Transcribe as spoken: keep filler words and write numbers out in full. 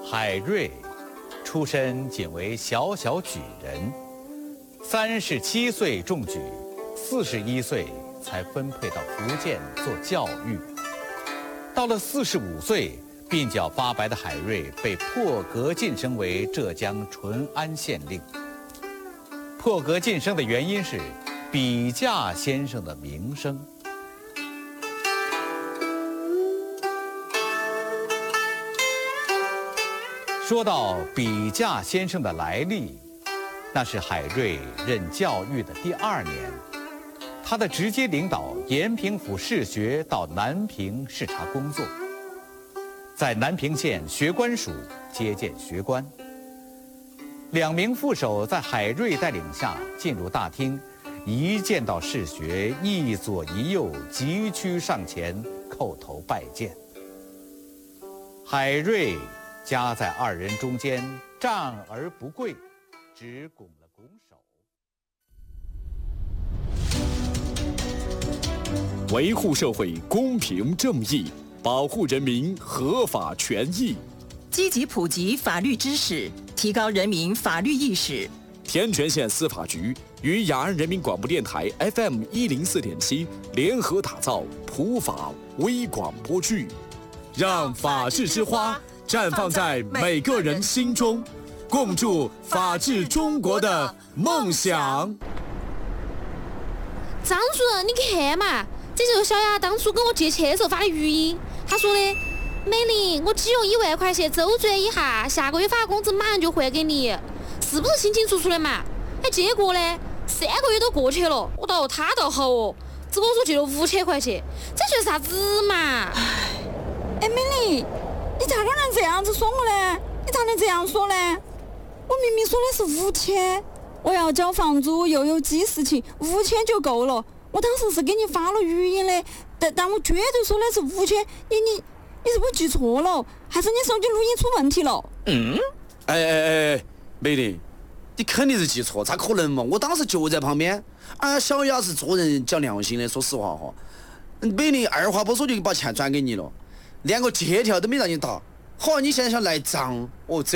海瑞，出身仅为小小举人，三十七岁中举，四十一岁才分配到福建做教育。到了四十五岁，鬓角发白的海瑞被破格晋升为浙江淳安县令。破格晋升的原因是笔架先生的名声。说到笔架先生的来历，那是海瑞任教育的第二年，他的直接领导延平府市学到南平视察工作，在南平县学官署接见学官。两名副手在海瑞带领下进入大厅，一见到市学，一左一右急趋上前叩头拜见。海瑞夹在二人中间，站而不跪，只拱了拱手。 维护社会公平正义，保护人民合法权益， 积极普及法律知识，提高人民法律意识。 天全县司法局与雅安人民广播电台 F M 一零四点七联合打造普法微广播剧，让法治之花绽放在每个人心中，共筑法治中国的梦想。 张主任，你看嘛，这就是小雅当初跟我借钱的时候发的语音。他说的：“美玲，我只用一万块钱周转一下，下个月发工资马上就还给你，是不是清清楚楚的嘛？”哎，结果呢，三个月都过去了，我倒他倒好哦，只跟我说借了五千块钱，这算啥子嘛？ 哎，美玲，你咋个能这样子说我呢？你咋能这样说呢？我明明说的是五千，我要交房租又有记事情，五千就够了。我当时是给你发了语音的，但但我绝对说的是五千。你你你是不是记错了？还是你手机录音出问题了？ 嗯，哎哎哎，美玲，你肯定是记错，咋可能嘛？我当时就在旁边。啊，小雅是做人讲良心的，说实话哈。美玲二话不说就把钱转给你了。连个借条都没让你打，好，你现在想赖账，哦，这